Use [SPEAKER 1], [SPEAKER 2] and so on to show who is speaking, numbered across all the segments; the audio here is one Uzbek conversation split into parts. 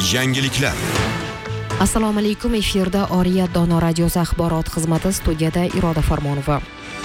[SPEAKER 1] Yangiliklar.
[SPEAKER 2] Assalomu alaykum, efirda Oriya Dono radiosi axborot xizmati, studiyada Iroda Farmonova.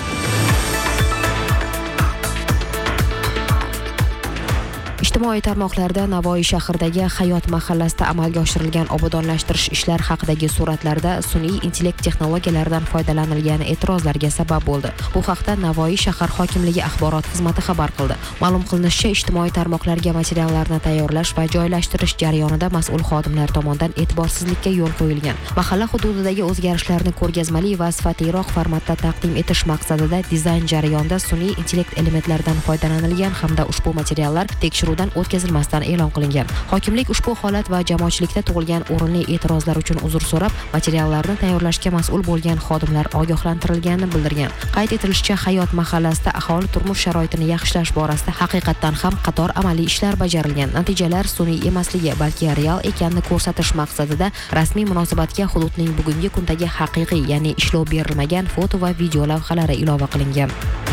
[SPEAKER 2] Ijtimoiy tarmoqlarda Navoiy shahridagi Hayot mahallasida amalga oshirilgan obodonlashtirish ishlari haqidagi suratlarda sun'iy intellekt texnologiyalaridan foydalanilgani e'tirozlarga sabab bo'ldi. Bu haqda Navoiy shahar hokimligi axborot xizmati xabar qildi. Ma'lum qilinishicha, ijtimoiy tarmoqlarga materiallarni tayyorlash va joylashtirish jarayonida mas'ul xodimlar tomonidan e'tiborsizlikka yo'l qo'yilgan. Mahalla hududidagi o'zgarishlarni ko'rgazmali va sifatliroq formatda taqdim etish maqsadida dizayn jarayonida sun'iy intellekt elementlaridan foydalanilgan hamda ushbu materiallar tekshiruvdan o'tkazilmasdan e'lon qilingan. Hokimlik ushbu holat va jamoatchilikda tug'ilgan o'rinli e'tirozlar uchun uzr so'rab, materiallarni tayyorlashga mas'ul bo'lgan xodimlar ogohlantirilganini bildirgan. Qayd etilishicha, Hayot mahallasida aholi turmush sharoitini yaxshilash borasida haqiqatan ham qator amaliy ishlar bajarilgan. Natijalar sun'iy emasligi, balki real ekanini ko'rsatish maqsadida rasmiy munosabatga hududning bugungi kundagi haqiqiy, ya'ni ishlov berilmagan foto va video lavhalari ilova qilingan.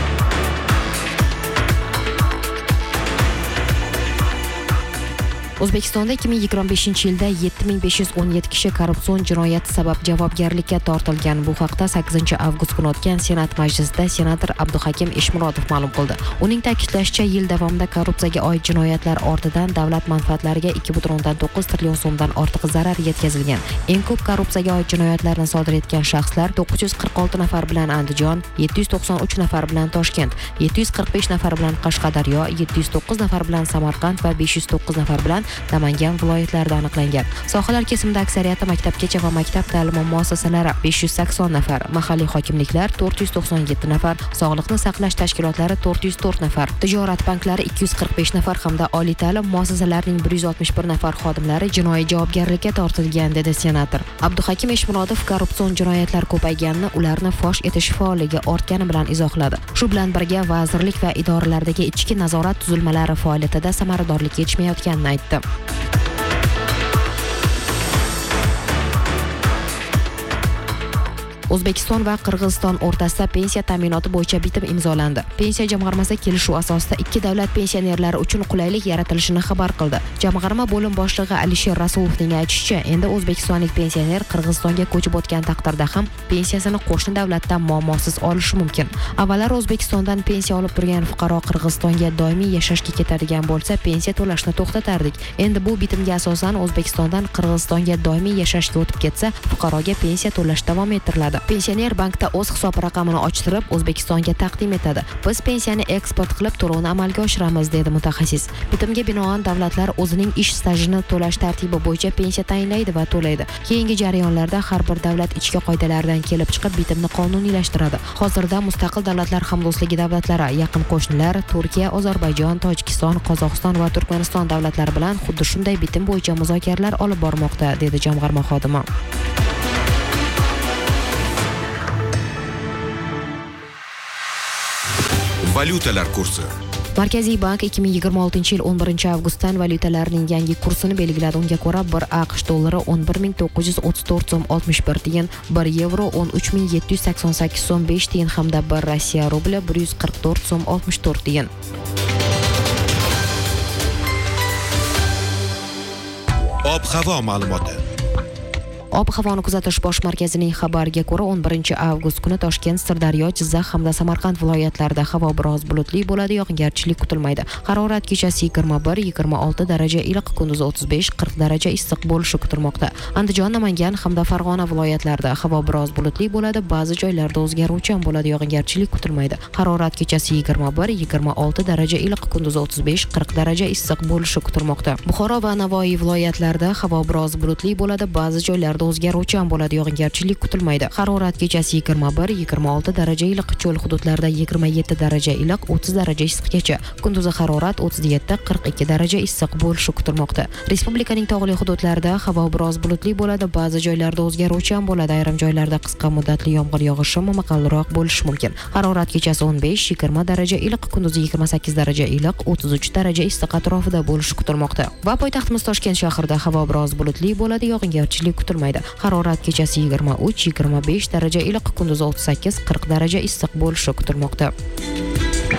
[SPEAKER 2] O'zbekistonda 2025-yilda 7517 kishi korrupsion jinoyat sabab javobgarlikka tortilgan. Bu haqda 8-avgust kuni o'tgan Senat majlisida senator Abduhakim Eshmurodov ma'lum qildi. Uning ta'kidlashicha, yil davomida korrupsiyaga oid jinoyatlar ortidan davlat manfaatlariga 2,9 trillion so'mdan ortiq zarar yetkazilgan. Eng ko'p korrupsiyaga oid jinoyatlarni sodir etgan shaxslar 946 nafar bilan Andijon, 793 nafar bilan Toshkent, 745 nafar bilan Qashqadaryo, 709 nafar bilan Samarqand va 509 nafar bilan Namangan viloyatlarida aniqlangan. Sohalar kesimida aksariyati maktabgacha va maktab ta'limi muassasalari 580 nafar, mahalliy hokimliklar 497 nafar, sog'liqni saqlash tashkilotlari 404 nafar, tijorat banklari 245 nafar hamda oliy ta'lim muassasalarining 161 nafar xodimlari jinoiy javobgarlikka tortilgan, dedi senator. Abduhakim Eshmurodov korrupsion jinoyatlar ko'payganini, ularni fosh etish faolligi ortgani bilan izohladi. Shu bilan birga vazirlik va idoralardagi ichki nazorat tuzilmalari faoliyatida samaradorlik yetishmayotganini aytdi. O'zbekiston va Qirg'iziston o'rtasida pensiya ta'minoti bo'yicha bitim imzolandi. Pensiya jamg'armasi kelishuv asosida ikki davlat pensionerlari uchun qulaylik yaratilishini xabar qildi. Jamg'arma bo'lim boshlig'i Alisher Rasulovning aytishicha, endi o'zbekistonlik pensioner Qirg'izistonga ko'chib o'tgan taqdirda ham pensiyasini qo'shni davlatdan muammosiz olishi mumkin. Avvallar O'zbekistondan pensiya olib turgan fuqaro Qirg'izistonga doimiy yashashga ketadigan bo'lsa, pensiya to'lashni to'xtatardik. Endi bu bitimga asosan O'zbekistondan Qirg'izistonga doimiy yashashga o'tib ketsa, fuqaroga pensiya to'lash davom ettiriladi. Pensioner bankda o'z hisob raqamini ochtirib, O'zbekistonga taqdim etadi. Biz pensiyani eksport qilib to'lovni amalga oshiramiz, dedi mutaxassis. Bitimga binoan davlatlar o'zining ish stajini to'lash tartibi bo'yicha pensiya tayinlaydi va to'laydi. Keyingi jarayonlarda har bir davlat ichki qoidalaridan kelib chiqib bitimni qonuniylashtiradi. Hozirda mustaqil davlatlar hamdo'stligi davlatlari, yaqin qo'shnilar Turkiya, Ozarbayjon, Tojikiston, Qozog'iston va Turkmaniston davlatlari bilan xuddi shunday bitim bo'yicha muzokaralar olib bormoqda, dedi jamg'arma xodimi.
[SPEAKER 1] Valyutalar kursi.
[SPEAKER 2] Markaziy bank 2026-yil 11-avgustdan valyutalarning yangi kursini belgiladi. Unga ko'ra, 1 AQSh dollari 11934 so'm 61 tiyin, 1 yevro 13788 so'm 5 tiyin hamda 1 Rossiya rubli 144 so'm 64 tiyin.
[SPEAKER 1] Ob-havo ma'lumoti.
[SPEAKER 2] Ob-havoni kuzatish bosh markazining xabariga ko'ra, 11-avgust kuni Toshkent, Sirdaryo, Jizzax hamda Samarqand viloyatlarida havo biroz bulutli bo'ladi, yog'ingarchilik kutilmaydi. Harorat kechasi 21-26 daraja iliq, kunduzi 35-40 daraja issiq bo'lishi kutilmoqda. Andijon, Namangan hamda Farg'ona viloyatlarida havo biroz bulutli bo'ladi, ba'zi joylarda o'zgaruvchan bo'ladi, yog'ingarchilik kutilmaydi. Harorat kechasi 21-26 daraja iliq, kunduzi 35-40 daraja issiq bo'lishi kutilmoqda. Buxoro va Navoiy viloyatlarida havo biroz bulutli bo'ladi, ba'zi joylarda o'zgaruvchan bo'ladi, yog'ingarchilik kutilmaydi. Harorat kechasi 21-26 daraja iliq, cho'l hududlarda 27 daraja iliq, 30 daraja issiqgacha. Kunduzi harorat 37-42 daraja issiq bo'lishi kutilmoqda. Respublikaning tog'li hududlarida havo biroz bulutli bo'ladi, ba'zi joylarda o'zgaruvchan bo'ladi, ayrim joylarda qisqa muddatli yomg'ir yog'ishi momaqalroq bo'lishi mumkin. Harorat kechasi 15-20 daraja iliq, kunduzi 28 daraja iliq, 33 daraja issiq atrofida bo'lishi kutilmoqda. Va poytaxtimiz Toshkent shahrida havo biroz bulutli bo'ladi, yog'ingarchilik kutilmaydi. Harorat kechasi 23-25 daraja iliq, kunduzi 38-40 daraja issiq bo'lishi kutilmoqda.